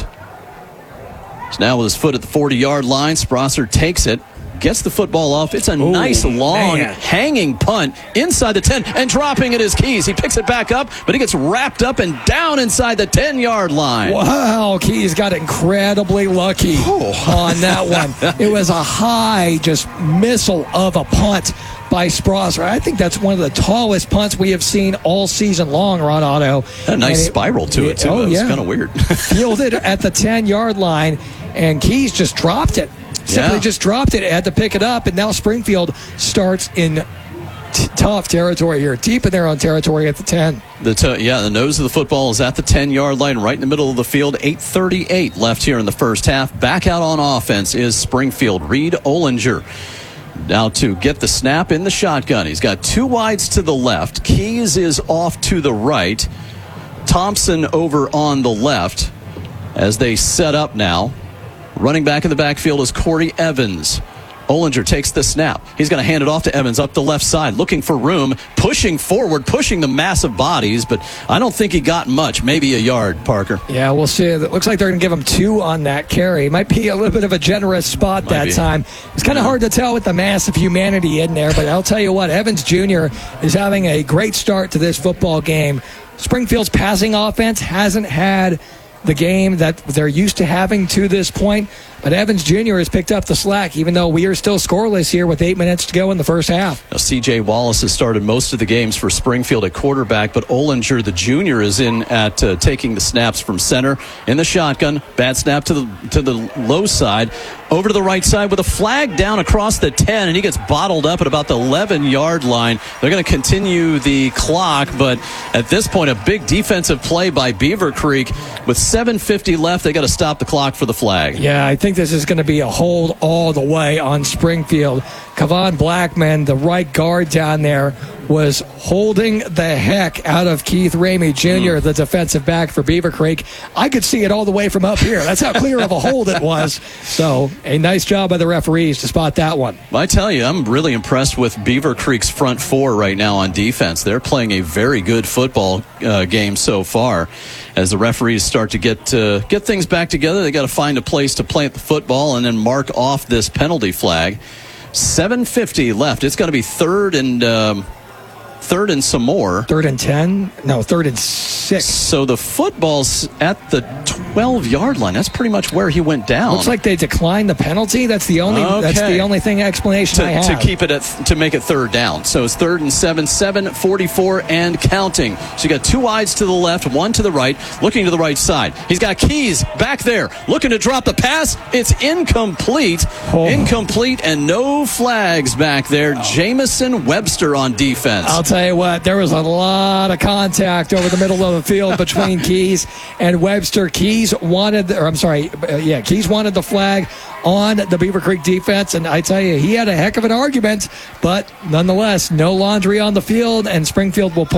So now with his foot at the forty-yard line, Sprosser takes it. Gets the football off. It's a Ooh, nice, long, man. hanging punt inside the ten, and dropping it is Keys. He picks it back up, but he gets wrapped up and down inside the ten-yard line. Wow, Keys got incredibly lucky oh. on that one. It was a high, just missile of a punt by Sprosser. I think that's one of the tallest punts we have seen all season long, Ron Otto. A nice it, spiral to it, too. Oh, it was yeah. kind of weird. Fielded at the ten-yard line, and Keys just dropped it. Simply yeah. just dropped it, had to pick it up, and now Springfield starts in t- tough territory here, deep in their own territory at the ten. The t- yeah, the nose of the football is at the ten-yard line, right in the middle of the field. eight thirty-eight left here in the first half. Back out on offense is Springfield. Reed Ollinger now to get the snap in the shotgun. He's got two wides to the left. Keys is off to the right. Thompson over on the left as they set up now. Running back in the backfield is Corey Evans. Ollinger takes the snap. He's going to hand it off to Evans up the left side, looking for room, pushing forward, pushing the massive bodies, but I don't think he got much, maybe a yard, Parker. Yeah, we'll see. It looks like they're going to give him two on that carry. Might be a little bit of a generous spot Might that be. time. It's kind of yeah. hard to tell with the massive humanity in there, but I'll tell you what, Evans Junior is having a great start to this football game. Springfield's passing offense hasn't had the game that they're used to having to this point. But Evans Junior has picked up the slack, even though we are still scoreless here with eight minutes to go in the first half. Now, C J Wallace has started most of the games for Springfield at quarterback, but Ollinger, the junior, is in at uh, taking the snaps from center in the shotgun. Bad snap to the to the low side. Over to the right side with a flag down across the ten, and he gets bottled up at about the eleven-yard line. They're going to continue the clock, but at this point, a big defensive play by Beaver Creek. With seven fifty left, they got to stop the clock for the flag. Yeah, I think this is going to be a hold all the way on Springfield. Kavon Blackman, the right guard down there, was holding the heck out of Keith Ramey Junior, mm. the defensive back for Beaver Creek. I could see it all the way from up here. That's how clear of a hold it was. So a nice job by the referees to spot that one. I tell you, I'm really impressed with Beaver Creek's front four right now on defense. They're playing a very good football uh, game so far. As the referees start to get uh, get things back together, they got to find a place to plant the football and then mark off this penalty flag. seven fifty left. It's going to be third and um, third and some more. Third and ten? No, third and six. So the football's at the twelve-yard line. That's pretty much where he went down. Looks like they declined the penalty. That's the only. Okay. That's the only thing explanation to, I have. to keep it at to make it third down. So it's third and seven, seven forty-four and counting. So you got two wides to the left, one to the right. Looking to the right side, he's got Keys back there, looking to drop the pass. It's incomplete, oh. incomplete, and no flags back there. Oh. Jamison Webster on defense. I'll tell you what, there was a lot of contact over the middle of the field between Keys and Webster. Keys wanted, or I'm sorry, yeah, Keys wanted the flag on the Beaver Creek defense, and I tell you, he had a heck of an argument, but nonetheless, no laundry on the field, and Springfield will punt.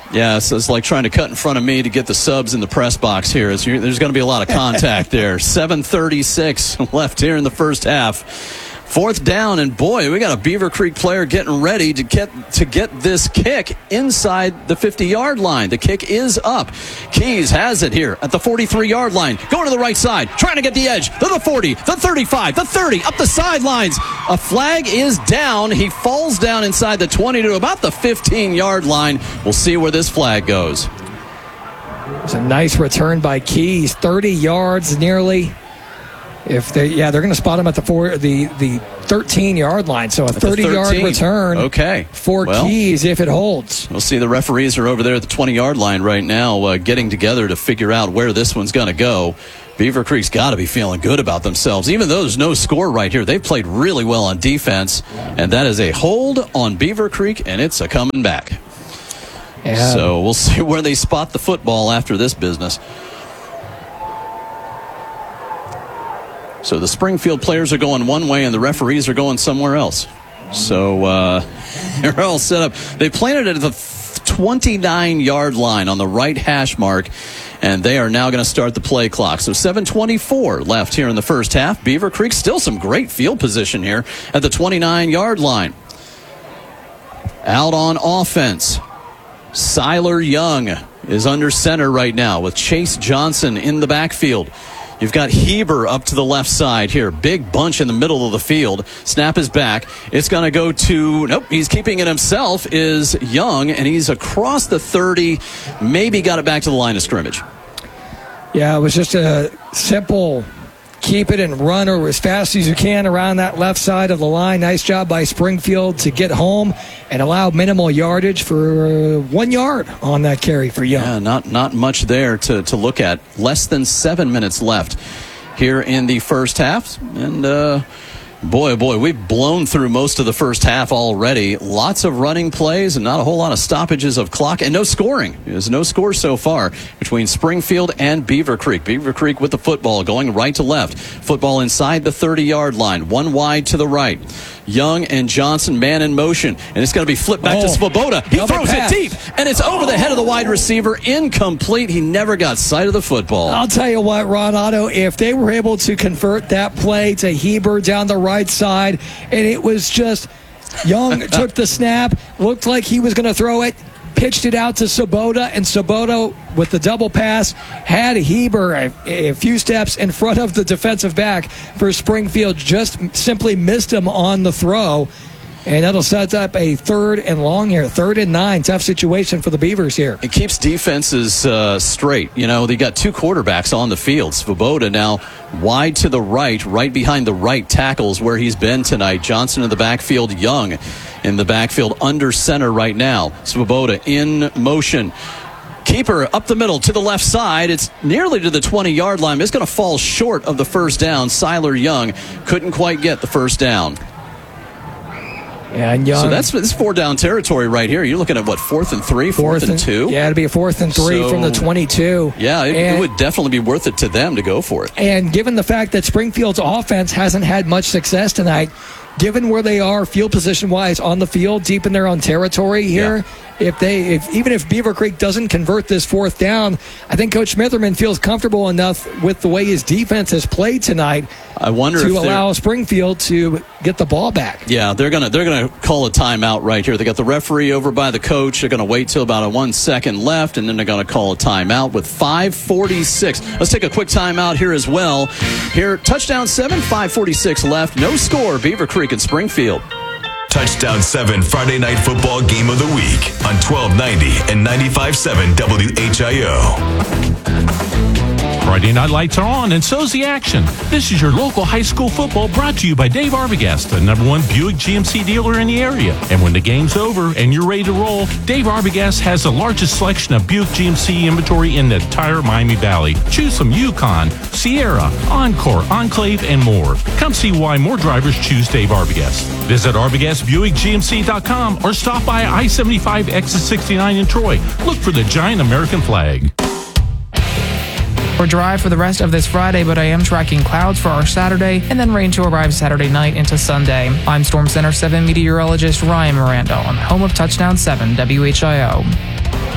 Yeah, so it's like trying to cut in front of me to get the subs in the press box here. It's, there's going to be a lot of contact there. seven thirty-six left here in the first half. Fourth down, and boy, we got a Beaver Creek player getting ready to get to get this kick inside the fifty-yard line. The kick is up. Keys has it here at the forty-three-yard line. Going to the right side, trying to get the edge. To the forty, the thirty-five, the thirty, up the sidelines. A flag is down. He falls down inside the twenty to about the fifteen-yard line. We'll see where this flag goes. It's a nice return by Keys, thirty yards nearly. If they, yeah, they're going to spot him at the four, the the thirteen-yard line. So a thirty-yard return, okay, for well, Keys if it holds. We'll see. The referees are over there at the twenty-yard line right now, uh, getting together to figure out where this one's going to go. Beaver Creek's got to be feeling good about themselves, even though there's no score right here. They've played really well on defense, and that is a hold on Beaver Creek, and it's a coming back. Yeah. So we'll see where they spot the football after this business. So the Springfield players are going one way and the referees are going somewhere else. So uh, they're all set up. They planted it at the twenty-nine-yard line on the right hash mark, and they are now going to start the play clock. So seven twenty-four left here in the first half. Beaver Creek still some great field position here at the twenty-nine-yard line. Out on offense, Siler Young is under center right now with Chase Johnson in the backfield. You've got Heber up to the left side here. Big bunch in the middle of the field. Snap is back. It's going to go to, nope, he's keeping it himself, is Young, and he's across the thirty, maybe got it back to the line of scrimmage. Yeah, it was just a simple keep it and run or as fast as you can around that left side of the line. Nice job by Springfield to get home and allow minimal yardage for one yard on that carry for Young. Yeah, not not much there to, to look at. Less than seven minutes left here in the first half. And, uh, boy, oh boy, we've blown through most of the first half already. Lots of running plays and not a whole lot of stoppages of clock and no scoring. There's no score so far between Springfield and Beaver Creek. Beaver Creek with the football going right to left. Football inside the thirty-yard line. One wide to the right. Young and Johnson man in motion, and it's going to be flipped back oh, to Svoboda. He throws pass. it deep, and it's over the head of the wide receiver. Incomplete. He never got sight of the football. I'll tell you what, Ron Otto, if they were able to convert that play to Heber down the right side, and it was just Young took the snap, looked like he was going to throw it, pitched it out to Svoboda, and Svoboda, with the double pass, had Heber a, a few steps in front of the defensive back for Springfield, just simply missed him on the throw. And that'll set up a third and long here. Third and nine. Tough situation for the Beavers here. It keeps defenses uh, straight. You know, they got two quarterbacks on the field. Svoboda now wide to the right, right behind the right tackles where he's been tonight. Johnson in the backfield, Young in the backfield under center right now. Svoboda in motion. Keeper up the middle to the left side. It's nearly to the twenty-yard line. It's going to fall short of the first down. Siler Young couldn't quite get the first down. Yeah, and Young, so that's, that's four down territory right here. You're looking at what, fourth and three, fourth, fourth and two? Yeah, it'd be a fourth and three so, from the twenty-two. Yeah, it, and, it would definitely be worth it to them to go for it. And given the fact that Springfield's offense hasn't had much success tonight, given where they are field position-wise on the field, deep in their own territory here, yeah. if they, if even if Beaver Creek doesn't convert this fourth down, I think Coach Smitherman feels comfortable enough with the way his defense has played tonight. I wonder to if allow Springfield to get the ball back. Yeah, they're gonna they're gonna call a timeout right here. They got the referee over by the coach. They're gonna wait till about a one second left, and then they're gonna call a timeout with five forty-six. Let's take a quick timeout here as well. Here, touchdown seven, five forty-six left. No score. Beaver Creek and Springfield. Touchdown seven Friday Night Football Game of the Week on twelve ninety and ninety-five point seven W H I O. Friday night lights are on, and so's the action. This is your local high school football brought to you by Dave Arbogast, the number one Buick G M C dealer in the area. And when the game's over and you're ready to roll, Dave Arbogast has the largest selection of Buick G M C inventory in the entire Miami Valley. Choose from Yukon, Sierra, Encore, Enclave, and more. Come see why more drivers choose Dave Arbogast. Visit Arbogast Buick G M C dot com or stop by I seventy-five exit sixty-nine in Troy. Look for the giant American flag. We're dry for the rest of this Friday, but I am tracking clouds for our Saturday and then rain to arrive Saturday night into Sunday. I'm Storm Center seven meteorologist Ryan Miranda on home of Touchdown seven W H I O.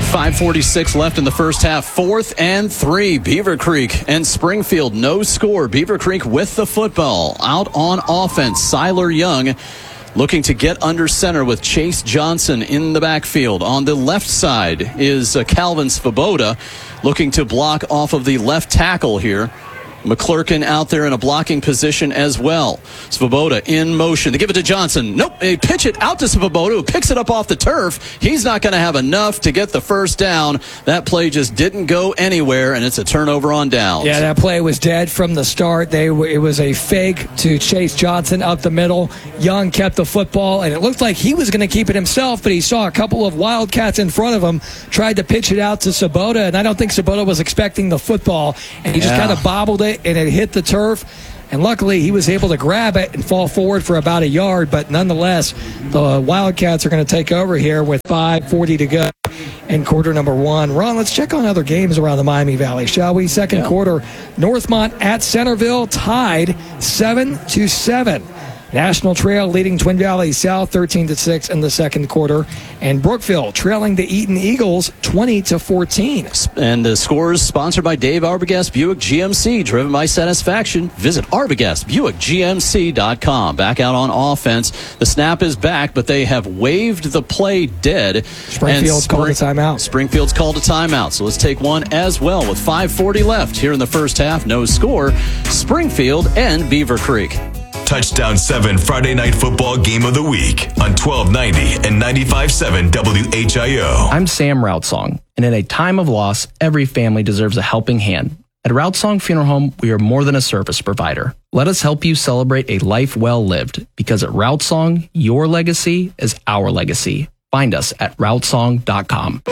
five forty-six left in the first half. Fourth and three. Beaver Creek and Springfield. No score. Beaver Creek with the football. Out on offense. Siler Young looking to get under center with Chase Johnson in the backfield. On the left side is uh, Calvin Svoboda looking to block off of the left tackle here. McClurkin out there in a blocking position as well. Svoboda in motion. They give it to Johnson. Nope. They pitch it out to Svoboda, who picks it up off the turf. He's not going to have enough to get the first down. That play just didn't go anywhere, and it's a turnover on downs. Yeah, that play was dead from the start. They It was a fake to Chase Johnson up the middle. Young kept the football, and it looked like he was going to keep it himself, but he saw a couple of Wildcats in front of him, tried to pitch it out to Svoboda, and I don't think Svoboda was expecting the football, and he just Yeah. kind of bobbled it, and it hit the turf. And luckily, he was able to grab it and fall forward for about a yard. But nonetheless, the Wildcats are going to take over here with five forty to go in quarter number one. Ron, let's check on other games around the Miami Valley, shall we? Second Yeah. quarter, Northmont at Centerville tied seven to seven. National Trail leading Twin Valley South thirteen to six in the second quarter, and Brookville trailing the Eaton Eagles twenty to fourteen. And the scores sponsored by Dave Arbogast Buick G M C, driven by satisfaction. Visit Arbogast Buick G M C dot com. Back out on offense. The snap is back, but they have waved the play dead. Springfield's Spring- called a timeout. Springfield's called a timeout. So let's take one as well with five forty left here in the first half. No score. Springfield and Beaver Creek. Touchdown seven Friday Night Football Game of the Week on twelve ninety and ninety-five point seven W H I O. I'm Sam Routsong, and in a time of loss, every family deserves a helping hand. At Routsong Funeral Home, we are more than a service provider. Let us help you celebrate a life well lived, because at Routsong, your legacy is our legacy. Find us at routsong dot com.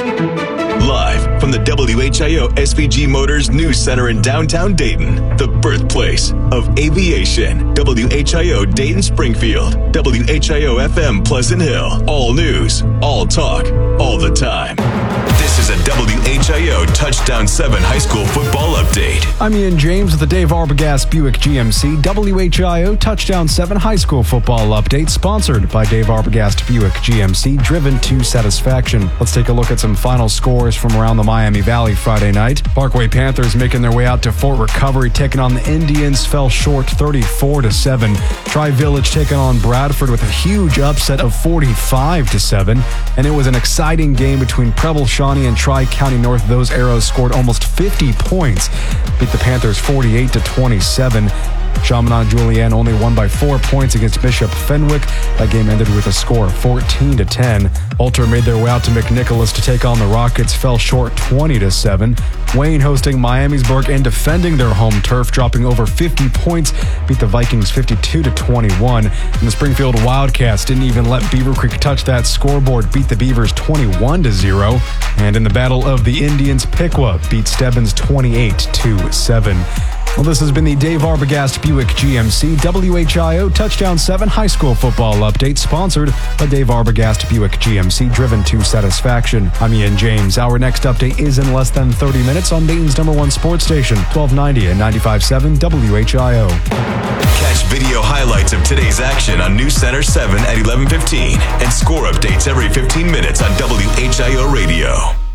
Live from the W H I O S V G Motors News Center in downtown Dayton, the birthplace of aviation. W H I O Dayton Springfield, W H I O F M Pleasant Hill. All news, all talk, all the time. This is a W H I O Touchdown seven High School Football Update. I'm Ian James with the Dave Arbogast Buick G M C W H I O Touchdown seven High School Football Update, sponsored by Dave Arbogast Buick G M C, driven to satisfaction. Let's take a look at some final scores from around the Miami Valley Friday night. Parkway Panthers making their way out to Fort Recovery, taking on the Indians, fell short thirty-four to seven. Tri-Village taking on Bradford with a huge upset of forty-five to seven. And it was an exciting game between Preble, Shawnee, and Tri-County North. Those arrows scored almost fifty points, beat the Panthers forty-eight to twenty-seven. Chaminade Julienne only won by four points against Bishop Fenwick. That game ended with a score of fourteen to ten. Alter made their way out to McNicholas to take on the Rockets, fell short twenty to seven. Wayne hosting Miamisburg and defending their home turf, dropping over fifty points, beat the Vikings fifty-two to twenty-one. And the Springfield Wildcats didn't even let Beaver Creek touch that scoreboard, beat the Beavers twenty-one to zero. And in the Battle of the Indians, Piqua beat Stebbins twenty-eight to seven. Well, this has been the Dave Arbogast Buick G M C W H I O Touchdown seven High School Football Update, sponsored by Dave Arbogast Buick G M C, driven to satisfaction. I'm Ian James. Our next update is in less than thirty minutes on Dayton's number one sports station, twelve ninety and ninety-five point seven W H I O. Catch video highlights of today's action on News Center seven at eleven fifteen and score updates every fifteen minutes on W H I O Radio.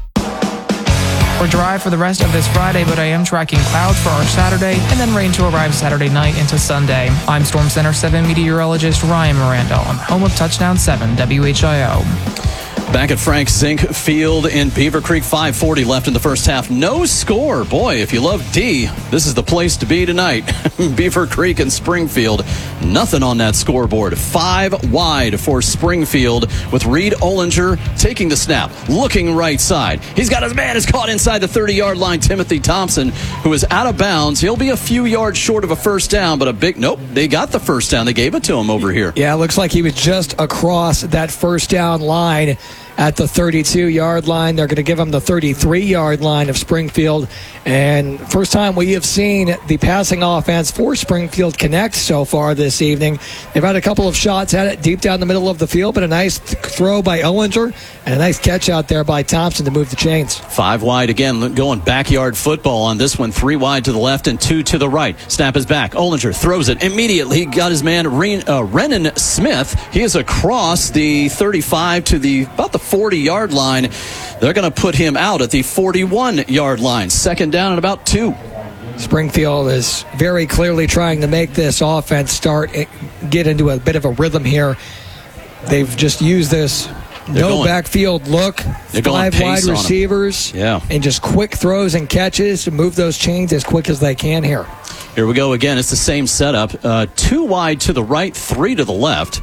We're dry for the rest of this Friday, but I am tracking clouds for our Saturday, and then rain to arrive Saturday night into Sunday. I'm Storm Center seven meteorologist Ryan Miranda on home of Touchdown seven W H I O. Back at Frank Zink Field in Beaver Creek, five forty left in the first half. No score. Boy, if you love D, this is the place to be tonight. Beaver Creek and Springfield, nothing on that scoreboard. Five wide for Springfield with Reed Ollinger taking the snap, looking right side. He's got his man is caught inside the thirty-yard line. Timothy Thompson, who is out of bounds. He'll be a few yards short of a first down, but a big, nope, they got the first down. They gave it to him over here. Yeah, it looks like he was just across that first down line at the thirty-two-yard line. They're going to give him the thirty-three-yard line of Springfield. And first time we have seen the passing offense for Springfield connect so far this evening. They've had a couple of shots at it deep down the middle of the field, but a nice th- throw by Ollinger and a nice catch out there by Thompson to move the chains. Five wide again, going backyard football on this one. Three wide to the left and two to the right. Snap is back. Ollinger throws it immediately. He got his man Ren- uh, Renan Smith. He is across the thirty-five to the about the forty-yard line. They're going to put him out at the forty-one-yard line. Second down and about two. Springfield is very clearly trying to make this offense start, get into a bit of a rhythm here. They've just used this They're no going, backfield look, five wide receivers, yeah. and just quick throws and catches to move those chains as quick as they can here. Here we go again. It's the same setup. Uh, two wide to the right, three to the left.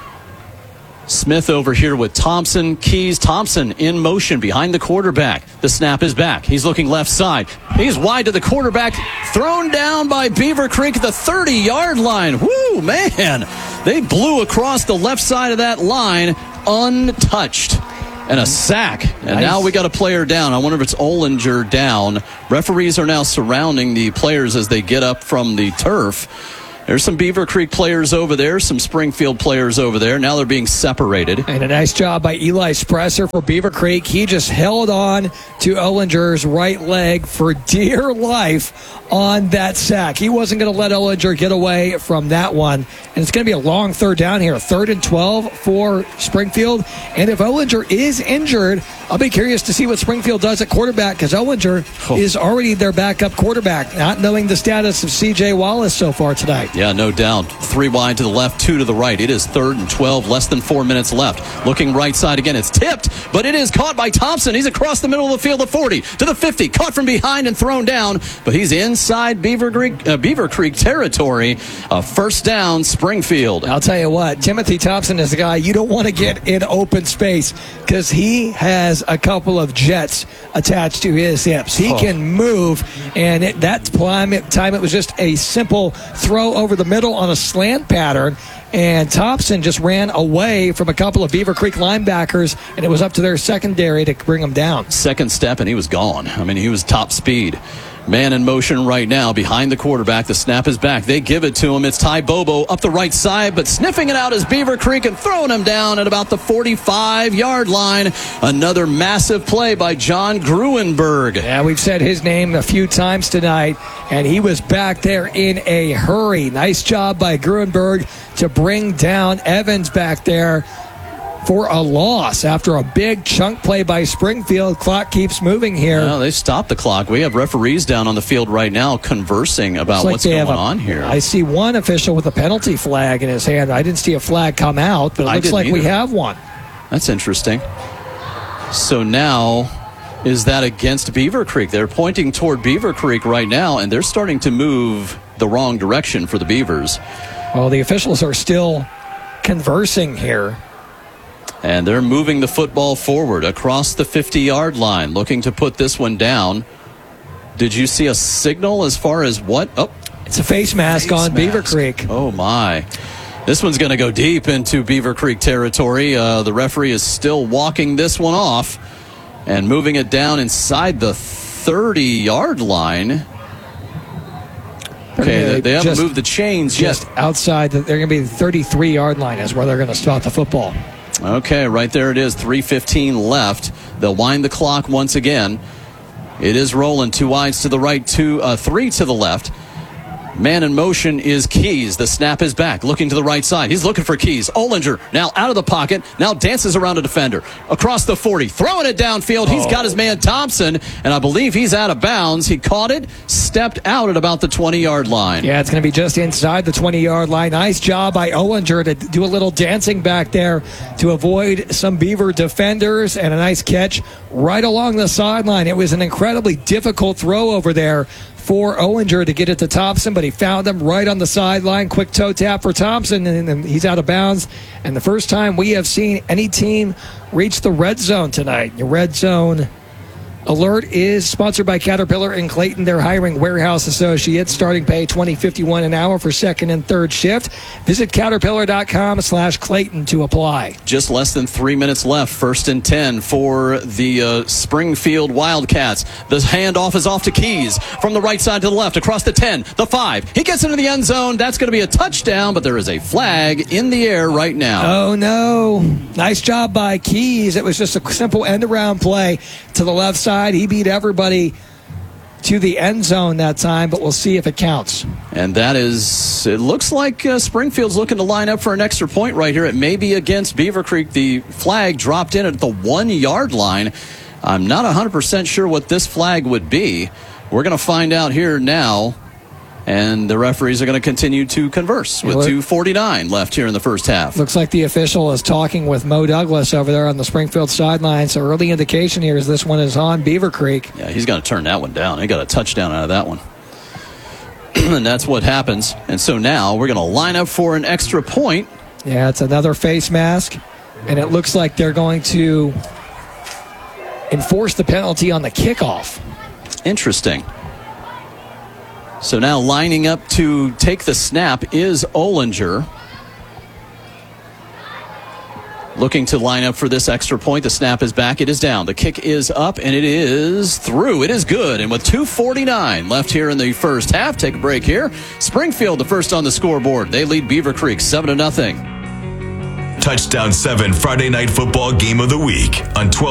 Smith over here with Thompson, Keys. Thompson in motion behind the quarterback. The snap is back. He's looking left side. He's wide to the quarterback. Thrown down by Beaver Creek at the thirty-yard line. Woo, man. They blew across the left side of that line untouched. And a sack. And nice. Now we got a player down. I wonder if it's Olinger down. Referees are now surrounding the players as they get up from the turf. There's some Beaver Creek players over there, some Springfield players over there. Now they're being separated. And a nice job by Eli Spresser for Beaver Creek. He just held on to Ollinger's right leg for dear life on that sack. He wasn't going to let Ollinger get away from that one. And it's going to be a long third down here. Third and twelve for Springfield. And if Ollinger is injured, I'll be curious to see what Springfield does at quarterback, because Ollinger oh. is already their backup quarterback, not knowing the status of C J Wallace so far tonight. Yeah, no doubt. Three wide to the left, two to the right. It is third and twelve, less than four minutes left. Looking right side again. It's tipped, but it is caught by Thompson. He's across the middle of the field, the forty to the fifty. Caught from behind and thrown down, but he's inside Beaver Creek, uh, Beaver Creek territory. A first down, Springfield. I'll tell you what, Timothy Thompson is a guy you don't want to get in open space, because he has a couple of jets attached to his hips. He oh. can move, and at that time it was just a simple throw over the middle on a slant pattern, and Thompson just ran away from a couple of Beaver Creek linebackers, and it was up to their secondary to bring him down. Second step, and he was gone. I mean, he was top speed. Man in motion right now behind the quarterback. The snap is back. They give it to him. It's Ty Bobo up the right side, but sniffing it out is Beaver Creek and throwing him down at about the forty-five-yard line. Another massive play by John Gruenberg. Yeah, we've said his name a few times tonight, and he was back there in a hurry. Nice job by Gruenberg to bring down Evans back there for a loss after a big chunk play by Springfield. Clock keeps moving here. No, they stopped the clock. We have referees down on the field right now conversing about like what's going a, on here. I see one official with a penalty flag in his hand. I didn't see a flag come out, but it looks like either. we have one. That's interesting. So now, is that against Beaver Creek? They're pointing toward Beaver Creek right now, and they're starting to move the wrong direction for the Beavers. Well, the officials are still conversing here. And they're moving the football forward across the fifty-yard line, looking to put this one down. Did you see a signal as far as what? Oh, it's a face mask face on mask. Beaver Creek. Oh, my. This one's going to go deep into Beaver Creek territory. Uh, the referee is still walking this one off and moving it down inside the thirty-yard line. Okay, they, they haven't moved the chains just yet. Just outside. The, they're going to be the thirty-three-yard line is where they're going to start the football. Okay, right there it is. three fifteen left. They'll wind the clock once again. It is rolling. Two wides to the right, two, uh, three to the left. Man in motion is Keys. The snap is back. Looking to the right side. He's looking for Keys. Olinger now out of the pocket. Now dances around a defender. Across the forty. Throwing it downfield. He's got his man Thompson. And I believe he's out of bounds. He caught it. Stepped out at about the twenty-yard line. Yeah, it's going to be just inside the twenty-yard line. Nice job by Olinger to do a little dancing back there to avoid some Beaver defenders. And a nice catch right along the sideline. It was an incredibly difficult throw over there for Olinger to get it to Thompson, but he found him right on the sideline. Quick toe tap for Thompson, and, and he's out of bounds. And the first time we have seen any team reach the red zone tonight. Your red zone alert is sponsored by Caterpillar in Clayton. They're hiring warehouse associates. Starting pay twenty fifty-one an hour for second and third shift. Visit caterpillar.com slash Clayton to apply. Just less than three minutes left. First and ten for the uh, Springfield Wildcats. The handoff is off to Keys from the right side to the left, across the ten, the five. He gets into the end zone. That's going to be a touchdown, but there is a flag in the air right now. Oh, no. Nice job by Keys. It was just a simple end-around play to the left side. He beat everybody to the end zone that time, but we'll see if it counts. And that is, it looks like uh, Springfield's looking to line up for an extra point right here. It may be against Beaver Creek. The flag dropped in at the one-yard line. I'm not one hundred percent sure what this flag would be. We're going to find out here now. And the referees are going to continue to converse with two forty-nine left here in the first half. Looks like the official is talking with Mo Douglas over there on the Springfield sideline. So early indication here is this one is on Beaver Creek. Yeah, he's going to turn that one down. He got a touchdown out of that one. And that's what happens. And so now we're going to line up for an extra point. Yeah, it's another face mask. And it looks like they're going to enforce the penalty on the kickoff. Interesting. So now lining up to take the snap is Olinger. Looking to line up for this extra point. The snap is back. It is down. The kick is up, and it is through. It is good. And with two forty-nine left here in the first half, take a break here. Springfield, the first on the scoreboard. They lead Beaver Creek seven to nothing. Touchdown seven Friday Night Football Game of the Week on twelve